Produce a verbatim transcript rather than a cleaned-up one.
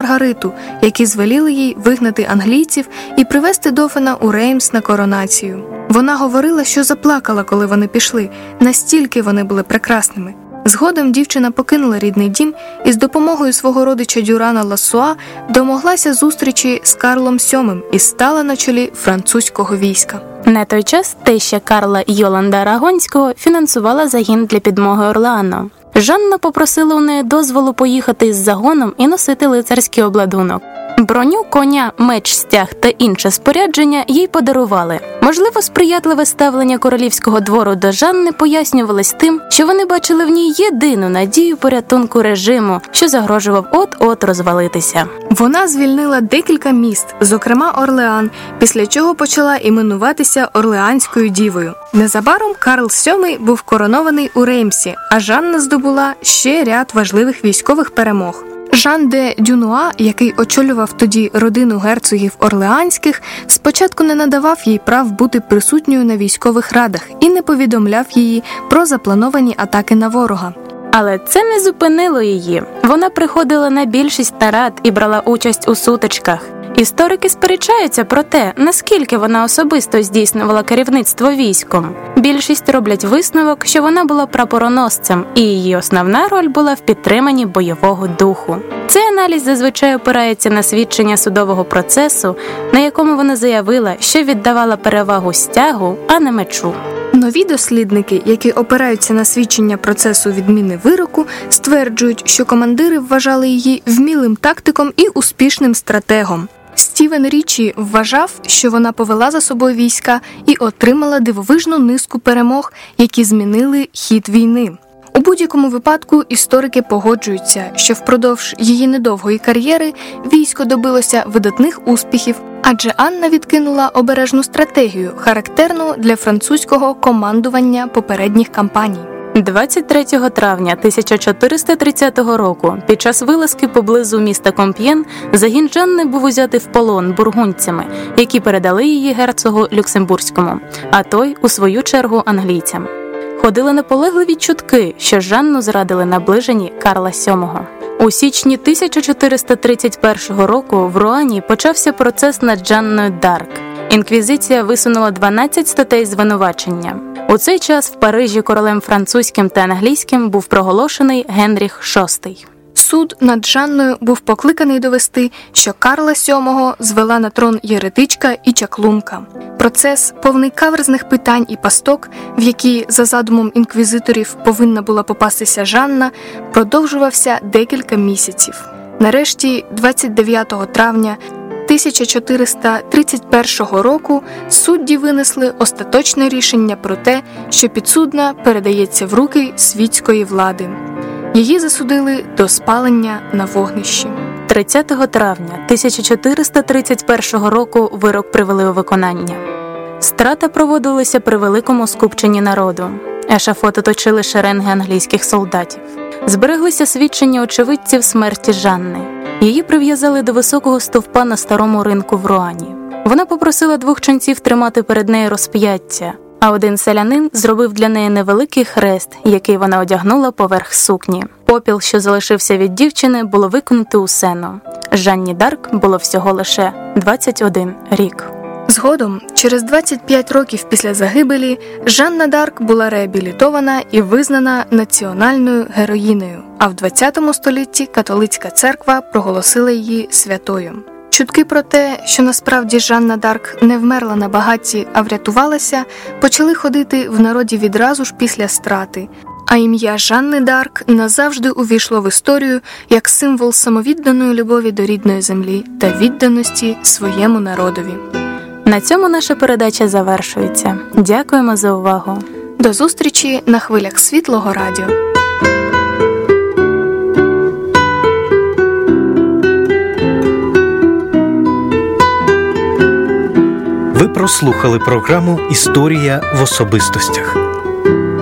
Маргариту, які звеліли їй вигнати англійців і привезти Дофена у Реймс на коронацію. Вона говорила, що заплакала, коли вони пішли, настільки вони були прекрасними. Згодом дівчина покинула рідний дім і з допомогою свого родича Дюрана Лассуа домоглася зустрічі з Карлом сьомим і стала на чолі французького війська. На той час теща Карла Йоланда Арагонського фінансувала загін для підмоги Орлеану. Жанна попросила у неї дозволу поїхати з загоном і носити лицарський обладунок. Броню, коня, меч, стяг та інше спорядження їй подарували. Можливо, сприятливе ставлення королівського двору до Жанни пояснювалось тим, що вони бачили в ній єдину надію порятунку режиму, що загрожував от-от розвалитися. Вона звільнила декілька міст, зокрема Орлеан, після чого почала іменуватися Орлеанською дівою. Незабаром Карл сьомий був коронований у Реймсі, а Жанна здобула ще ряд важливих військових перемог. Жан де Дюнуа, який очолював тоді родину герцогів Орлеанських, спочатку не надавав їй прав бути присутньою на військових радах і не повідомляв її про заплановані атаки на ворога. Але це не зупинило її. Вона приходила на більшість нарад і брала участь у сутичках. Історики сперечаються про те, наскільки вона особисто здійснювала керівництво військом. Більшість роблять висновок, що вона була прапороносцем, і її основна роль була в підтриманні бойового духу. Цей аналіз зазвичай опирається на свідчення судового процесу, на якому вона заявила, що віддавала перевагу стягу, а не мечу. Нові дослідники, які опираються на свідчення процесу відміни вироку, стверджують, що командири вважали її вмілим тактиком і успішним стратегом. Стівен Річі вважав, що вона повела за собою війська і отримала дивовижну низку перемог, які змінили хід війни. У будь-якому випадку історики погоджуються, що впродовж її недовгої кар'єри військо добилося видатних успіхів, адже Анна відкинула обережну стратегію, характерну для французького командування попередніх кампаній. двадцять третього травня тисяча чотириста тридцятого року під час вилазки поблизу міста Комп'єн загін Жанни був узятий в полон бургундцями, які передали її герцогу Люксембурзькому, а той, у свою чергу, англійцям. Ходили наполегливі чутки, що Жанну зрадили наближені Карла сьомого. У січні тисяча чотириста тридцять першого року в Руані почався процес над Жанною д'Арк. Інквізиція висунула дванадцять статей звинувачення. У цей час в Парижі королем французьким та англійським був проголошений Генріх шостий. Суд над Жанною був покликаний довести, що Карла сьомого звела на трон єретичка і чаклунка. Процес, повний каверзних питань і пасток, в які, за задумом інквізиторів, повинна була попастися Жанна, продовжувався декілька місяців. Нарешті, двадцять дев'ятого травня тисяча чотириста тридцять першого року судді винесли остаточне рішення про те, що підсудна передається в руки світської влади. Її засудили до спалення на вогнищі. тридцятого травня тисяча чотириста тридцять першого року вирок привели у виконання. Страта проводилася при великому скупченні народу. Ешафот оточили шеренги англійських солдатів. Збереглися свідчення очевидців смерті Жанни. Її прив'язали до високого стовпа на старому ринку в Руані. Вона попросила двох ченців тримати перед нею розп'яття, а один селянин зробив для неї невеликий хрест, який вона одягнула поверх сукні. Попіл, що залишився від дівчини, було викинуто у сену. Жанні д'Арк було всього лише двадцять один рік. Згодом, через двадцять п'ять років після загибелі, Жанна д'Арк була реабілітована і визнана національною героїнею, а в двадцятому столітті католицька церква проголосила її святою. Чутки про те, що насправді Жанна д'Арк не вмерла на багатті, а врятувалася, почали ходити в народі відразу ж після страти, а ім'я Жанни д'Арк назавжди увійшло в історію як символ самовідданої любові до рідної землі та відданості своєму народові. На цьому наша передача завершується. Дякуємо за увагу. До зустрічі на хвилях Світлого радіо. Ви прослухали програму «Історія в особистостях».